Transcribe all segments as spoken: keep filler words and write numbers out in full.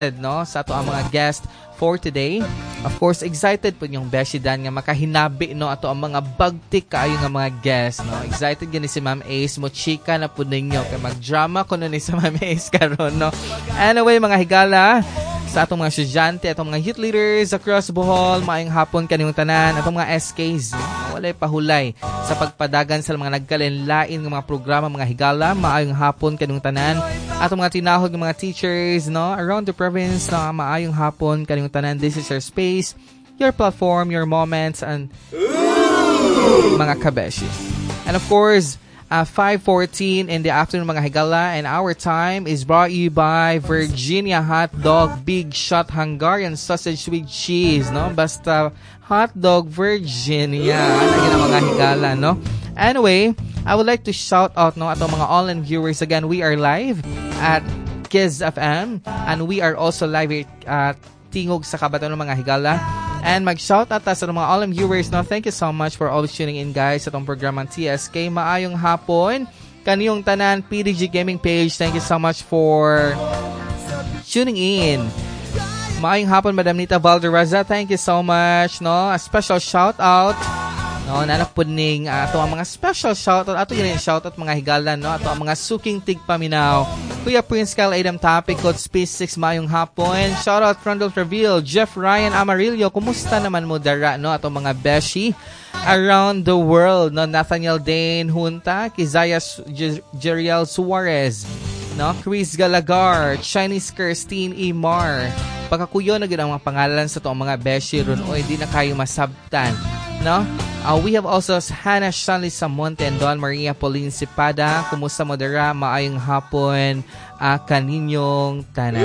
no sa ato ang mga guest for today. Of course, excited po yung Beshi Dan nga makahinabi no ato ang mga bagtik kaayo nga mga guest no. Excited gani si Ma'am Ace mo chika na po ninyo kay mag-drama ko no ni sa Ma'am Ace karon no. Anyway, mga higala, sa atong mga estudyante, atong mga youth leaders across Bohol, maayong hapon kaninyong tanan, atong mga S Ks, walay pahulay sa pagpadagan sa mga nagkalinlain ng mga programa, mga higala, maayong hapon kaninyong tanan, atong mga tinahog ng mga teachers, no, around the province, no, maayong hapon kaninyong tanan. This is your space, your platform, your moments, and mga kabeshi. And of course, Uh, five fourteen in the afternoon, mga higala, and our time is brought you by Virginia Hot Dog Big Shot Hungarian Sausage with Cheese, no? Basta Hot Dog Virginia. Ano yun ang mga higala, no? Anyway, I would like to shout out, no, atong mga all-in viewers. Again, we are live at Kiz F M, and we are also live at Tingog sa Kabataan ng mga higala. And mag-shout out sa mga all-in viewers, no? Thank you so much for always tuning in, guys, sa itong programang T S K. Maayong hapon kaniyong tanan P D G Gaming Page. Thank you so much for tuning in. Maayong hapon, Madam Nita Valderraza. Thank you so much, no? A special shout out, no, nanak po ning uh, ato ang mga special shout out. Ato yun yung shout out, mga higalan, no? Ato ang mga suking tigpaminaw. Kuya Prince Kyle Adam Topic, Code Space six, maayong hapon. Shout out Randall Treville, Jeff Ryan Amarillo. Kumusta naman mo dara, no? Ato mga beshi around the world, no? Nathaniel Dane Hunta, Kizaya J- Jeriel Suarez, no? Chris Galagar, Chinese Kirstine Imar. Pagkakuyo na gina ang mga pangalan sa itong mga beshi ron, o hindi na kayo masabtan, no? Uh, we have also Hannah Shanley Samonte and Don Maria Pauline Sipada. Kumusta mo dara? Maayong hapon uh, kaninyong tanan.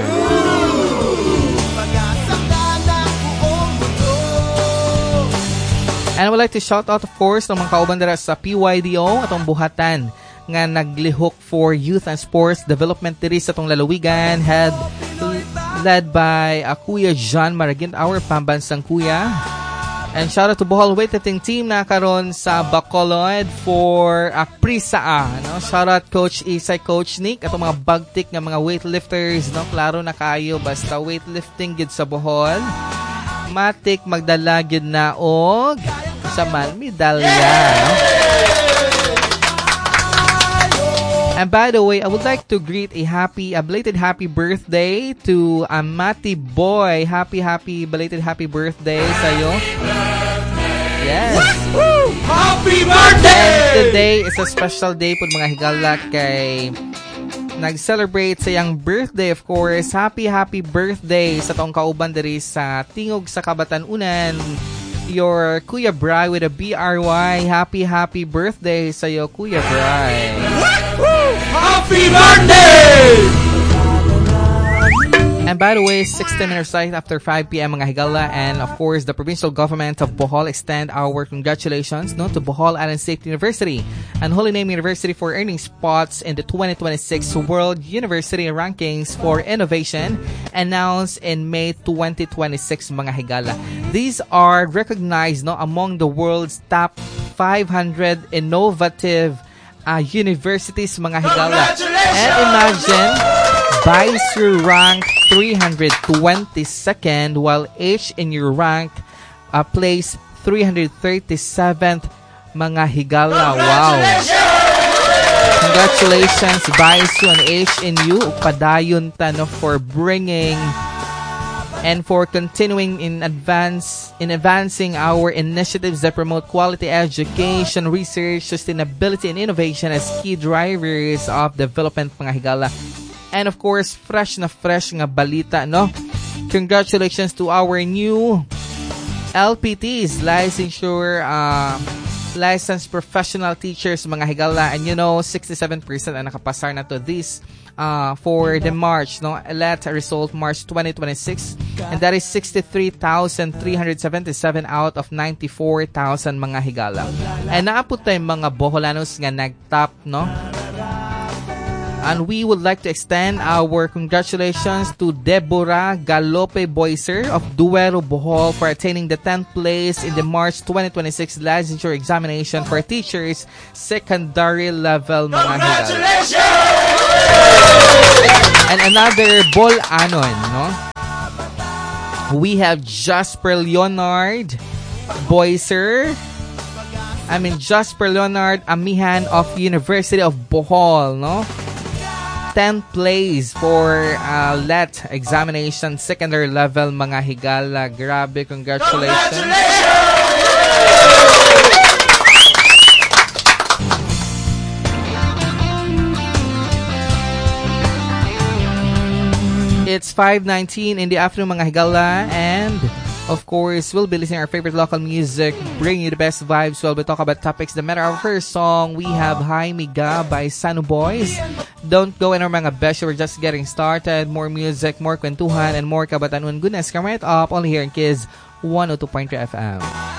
And I would like to shout out, of course, ng mga kauban dara sa P Y D O, atong buhatan nga naglihok for youth and sports development diri sa atong lalawigan, head led by uh, Kuya John Maragint, our pambansang kuya. And shout out to Bohol weightlifting team na karon sa Bacolod for uh, Prisaa, no? Shout out Coach Isay, Coach Nick, atong mga bagtik nga mga weightlifters, no? Klaro na kayo basta weightlifting gid sa Bohol. Matik magdala gid na og sa man medalya, no? And by the way, I would like to greet a happy, a belated happy birthday to Amati Boy. Happy, happy, belated happy birthday sa'yo. Yes. Woo! Happy birthday! And today is a special day po mga higala kay nag-celebrate sa iyang birthday, of course. Happy, happy birthday sa taong kauban diri sa Tingog sa Kabatanunan. Your Kuya Bry with a B R Y. Happy, happy birthday sa'yo, Kuya Bry. Happy birthday! And by the way, sixteen minutes right after five p.m. mga higala, and of course, the provincial government of Bohol extend our congratulations, no, to Bohol Island State University and Holy Name University for earning spots in the twenty twenty-six World University Rankings for Innovation announced in May twenty twenty-six mga higala. These are recognized, no, among the world's top five hundred innovative Uh, universities mga higala. And imagine, Vice rank three hundred twenty-second while H in your rank uh, place three hundred thirty-seventh mga higala. Wow! Congratulations Vice and H in you. Padayon tano for bringing and for continuing in advance in advancing our initiatives that promote quality education, research, sustainability, and innovation as key drivers of development mga higala. And of course, fresh na fresh nga balita, no? Congratulations to our new L P Ts, licensure uh, licensed professional teachers mga higala. And you know, sixty-seven percent ang nakapasar na to this Uh, for the March, no, elect result March twenty twenty-six, and that is sixty-three thousand three hundred seventy-seven out of ninety-four thousand mga higala. And naapot tayong mga Boholanos nga nag-top, no? And we would like to extend our congratulations to Deborah Galope Boyser of Duero, Bohol for attaining the tenth place in the March twenty twenty-six licensure examination for teachers secondary level mga higala. And another ball anon, no? We have Jasper Leonard Boyser. I mean, Jasper Leonard Amihan of University of Bohol, no? tenth place for uh, L E T examination, secondary level, mga higala. Grabe, congratulations. It's five nineteen in the afternoon, mga higala, and of course, we'll be listening to our favorite local music, bringing you the best vibes. We'll be talking about topics that matter. Our first song, we have Hi Miga by Sanu Boys. Don't go anywhere, mga besh. We're just getting started. More music, more kwentuhan, and more kabatanon goodness. Come right up, only here in Kids one oh two point three F M.